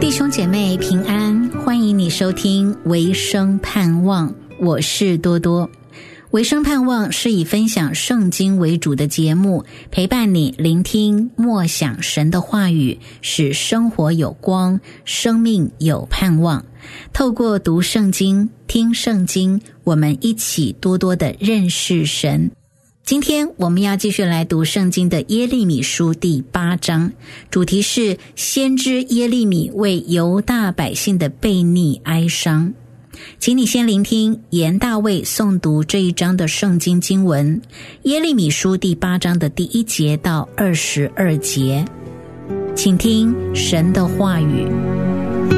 弟兄姐妹平安，欢迎你收听维生盼望，我是多多。维生盼望是以分享圣经为主的节目，陪伴你聆听默想神的话语，使生活有光，生命有盼望。透过读圣经、听圣经，我们一起多多的认识神。今天我们要继续来读圣经的耶利米书第8章，主题是先知耶利米为犹大百姓的悖逆哀伤。请你先聆听严大卫诵读这一章的圣经经文，耶利米书第8章的第1节到22节，请听神的话语。